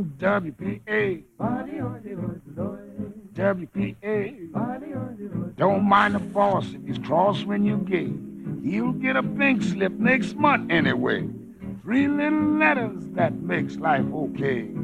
WPA, WPA. Don't mind the boss if he's cross when you gay. He'll get a pink slip next month anyway. 3 little letters that makes life okay.